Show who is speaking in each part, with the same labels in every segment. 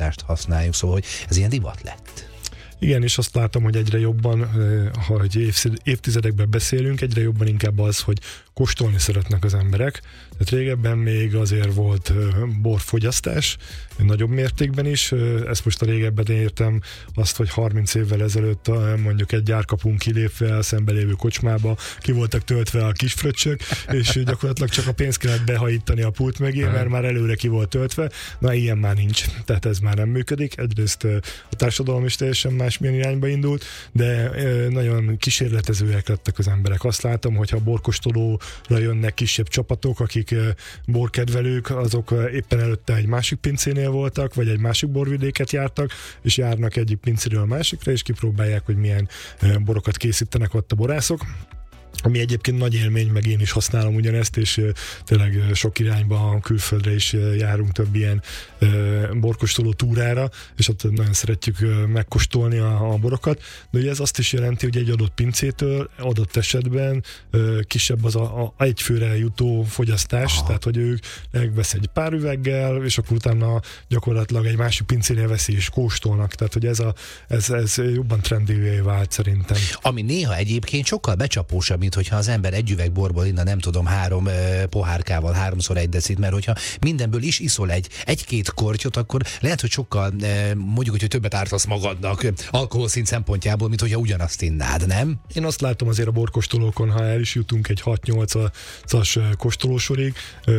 Speaker 1: fogyasztást használjuk, szóval hogy ez ilyen divat lett.
Speaker 2: Igen, és azt látom, hogy egyre jobban, ha évtizedekben beszélünk, egyre jobban inkább az, hogy kóstolni szeretnek az emberek. Tehát régebben még azért volt borfogyasztás, nagyobb mértékben is. Ezt most a régebben értem azt, hogy 30 évvel ezelőtt mondjuk egy gyárkapun kilépve a szembelévő kocsmába ki voltak töltve a kis fröccsök, és gyakorlatilag csak a pénzt kellett behajítani a pult mögé, mert már előre ki volt töltve. Na, ilyen már nincs. Tehát ez már nem működik. Egyrészt a társadalom is teljesen másmilyen irányba indult, de nagyon kísérletezőek lettek az emberek. Azt látom, hogyha borkóstolóra jönnek kisebb csapatok, akik borkedvelők, azok éppen előtte egy másik pincénél voltak, vagy egy másik borvidéket jártak, és járnak egyik pincéről a másikra, és kipróbálják, hogy milyen borokat készítenek ott a borászok. Ami egyébként nagy élmény, meg én is használom ugyanezt, és tényleg sok irányba, külföldre is járunk több ilyen borkóstoló túrára, és ott nagyon szeretjük megkóstolni a borokat, de ugye ez azt is jelenti, hogy egy adott pincétől adott esetben kisebb az a egyfőre jutó fogyasztás, tehát hogy ők megvesz egy pár üveggel, és akkor utána gyakorlatilag egy másik pincénél veszi és kóstolnak, tehát hogy ez jobban trendivé vált szerintem.
Speaker 1: Ami néha egyébként sokkal becsapósabb, mint hogyha az ember egy üveg borból inna, nem tudom, 3 pohárkával, 3-szor 1 decit, mert hogyha mindenből is iszol egy-két kortyot, akkor lehet, hogy sokkal mondjuk, hogy többet ártasz magadnak alkoholszint szempontjából, mint hogyha ugyanazt innád, nem?
Speaker 2: Én azt látom azért a borkóstolókon, ha el is jutunk egy 6-8-as kóstolósorig,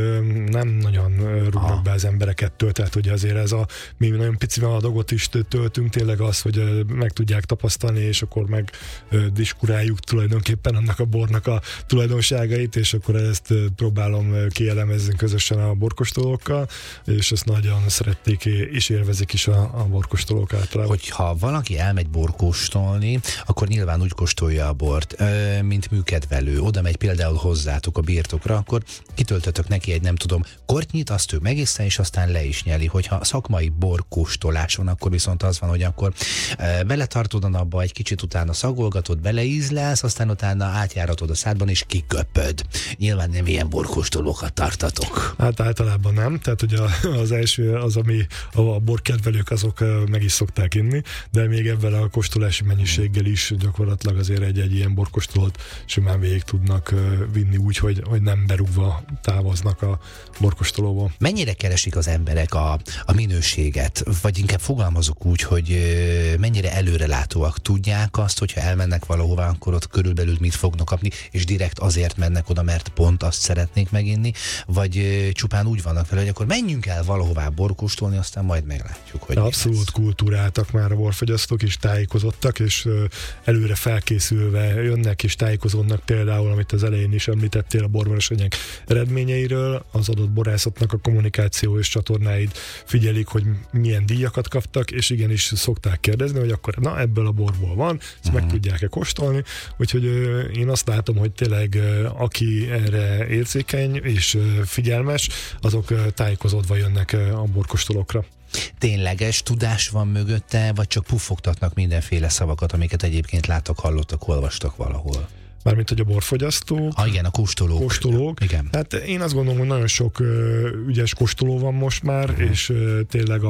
Speaker 2: nem nagyon rúgnak be az emberek ettől, tehát hogy azért mi nagyon picivel adagot is töltünk, tényleg az, hogy meg tudják tapasztalni, és akkor meg diskuráljuk tulajdonképpen annak a bornak a tulajdonságait, és akkor ezt próbálom kielemezni közösen a borkóstolókkal, és ezt nagyon szerették és élvezik is a borkóstolók általában.
Speaker 1: Hogyha valaki elmegy borkóstolni, akkor nyilván úgy kóstolja a bort, mint műkedvelő. Oda megy például hozzátok a birtokra, akkor kitöltötök neki egy, nem tudom, kortyit, azt ő megiszta, és aztán le is nyeli. Hogyha szakmai borkóstolás van, akkor viszont az van, hogy akkor beletartod a napba, egy kicsit utána szagolgatod, beleízlelsz, aztán utána átjáratod a szádban, és kiköpöd. Nyilván nem ilyen borkóstolókat tartatok.
Speaker 2: Hát általában nem, tehát ugye az első az, ami a borkedvelők azok meg is szokták inni, de még ebben a kóstolási mennyiséggel is gyakorlatilag azért egy ilyen borkóstolót simán végig tudnak vinni úgy, hogy nem berúgva távoznak a borkóstolóból.
Speaker 1: Mennyire keresik az emberek a minőséget? Vagy inkább fogalmazok úgy, hogy mennyire előrelátóak? Tudják azt, hogyha elmennek valahova, akkor ott körülbelül mit fognak kapni, és direkt azért mennek oda, mert pont azt szeretnék meginni, vagy csupán úgy vannak vele, hogy akkor menjünk el valahová borkóstolni, aztán majd meglátjuk, hogy
Speaker 2: abszolút kultúráltak már a borfogyasztók, és tájékozottak, és előre felkészülve jönnek, és tájékozódnak például, amit az elején is említettél a borversenyek eredményeiről, az adott borászatnak a kommunikáció és csatornáid figyelik, hogy milyen díjakat kaptak, és igenis szokták kérdezni, hogy akkor na, ebből a borból van, ezt meg tudják-e kóstolni, úgyhogy én azt látom, hogy tényleg aki erre érzékeny és figyelmes, azok tájékozódva jönnek a borkóstolókra.
Speaker 1: Tényleges tudás van mögötte, vagy csak puffogtatnak mindenféle szavakat, amiket egyébként láttak, hallottak, olvastak valahol?
Speaker 2: Mármint, hogy a borfogyasztók.
Speaker 1: Igen, a kóstolók. Igen.
Speaker 2: Hát én azt gondolom, hogy nagyon sok ügyes kóstoló van most már, és tényleg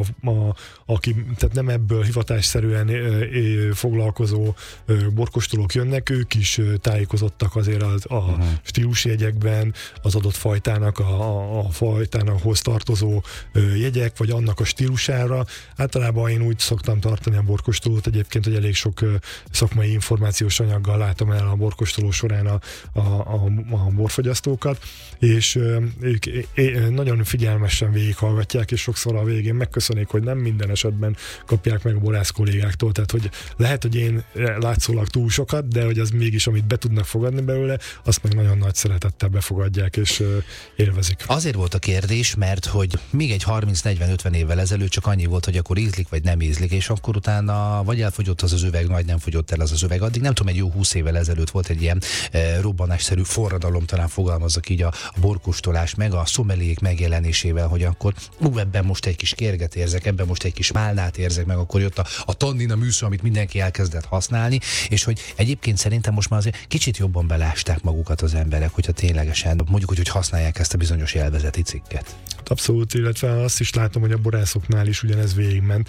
Speaker 2: aki tehát nem ebből hivatásszerűen foglalkozó borkóstolók jönnek, ők is tájékozottak azért a stílusjegyekben, az adott fajtának, a fajtának tartozó jegyek, vagy annak a stílusára. Általában én úgy szoktam tartani a borkóstolót egyébként, hogy elég sok szakmai információs anyaggal látom el a borkóstoló során a borfogyasztókat, és ők nagyon figyelmesen végighallgatják, és sokszor a végén megköszönik, hogy nem minden esetben kapják meg a borász kollégáktól, tehát hogy lehet, hogy én látszólag túl sokat, de hogy az mégis, amit be tudnak fogadni belőle, azt meg nagyon nagy szeretettel befogadják, és élvezik.
Speaker 1: Azért volt a kérdés, mert hogy még egy 30-40-50 évvel ezelőtt csak annyi volt, hogy akkor ízlik, vagy nem ízlik, és akkor utána vagy elfogyott az üveg, vagy nem fogyott el az üveg. Addig nem tudom, egy jó 20 évvel ezelőtt volt egy ilyen robbanásszerű forradalom, talán fogalmazzak így a borkóstolás meg a szomeliék megjelenésével, hogy akkor ebben most egy kis kérget érzek, ebben most egy kis málnát érzek, meg akkor jött a tannin, a műszó, amit mindenki elkezdett használni, és hogy egyébként szerintem most már azért kicsit jobban belásták magukat az emberek, hogyha ténylegesen mondjuk, hogy használják ezt a bizonyos élvezeti cikket.
Speaker 2: Abszolút, illetve azt is látom, hogy a borászoknál is ugyanez végigment.